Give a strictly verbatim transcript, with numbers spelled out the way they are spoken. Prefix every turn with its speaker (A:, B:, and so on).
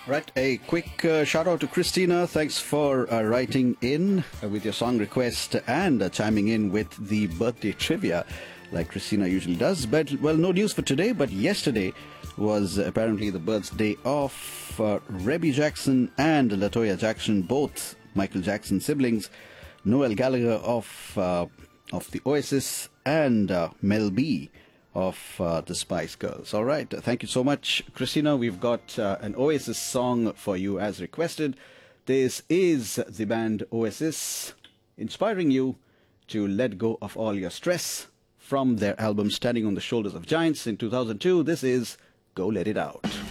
A: Right, a quick uh, shout out to Christina. Thanks for uh, writing in uh, with your song request and uh, chiming in with the birthday trivia like Christina usually does. But, well, no news for today, but yesterday was apparently the birthday of uh, Rebby Jackson and Latoya Jackson, both Michael Jackson siblings, Noel Gallagher of, uh, of the Oasis, and uh, Mel B of uh, the Spice Girls. All right. Thank you so much, Christina. We've got uh, an Oasis song for you as requested. This is the band Oasis, inspiring you to let go of all your stress from their album Standing on the Shoulders of Giants in two thousand two. This is Go Let It Out.